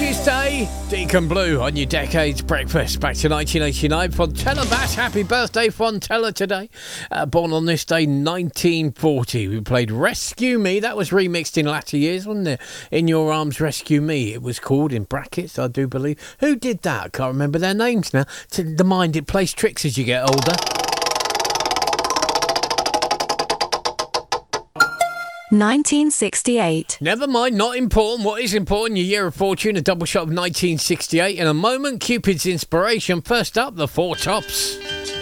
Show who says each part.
Speaker 1: Tuesday, Deacon Blue on your Decades Breakfast. Back to 1989. Fontella Bass, happy birthday, Fontella, today. Born on this day, 1940. We played Rescue Me. That was remixed in latter years, wasn't it? In Your Arms, Rescue Me, it was called, in brackets, I do believe. Who did that? I can't remember their names now. The mind, it plays tricks as you get older.
Speaker 2: 1968.
Speaker 1: Never mind, not important. What is important? Your year of fortune, a double shot of 1968. In a moment, Cupid's inspiration. First up, the Four Tops.